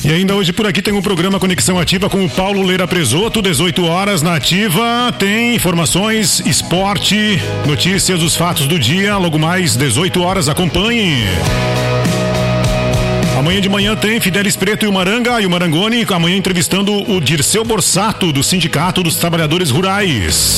E ainda hoje por aqui tem um programa Conexão Ativa com o Paulo Leira Presoto, 18 horas na Ativa. Tem informações, esporte, notícias, os fatos do dia. Logo mais, 18 horas, acompanhe. Amanhã de manhã tem Fidelis Preto e o Maranga e o Marangoni. Amanhã entrevistando o Dirceu Borsato, do Sindicato dos Trabalhadores Rurais.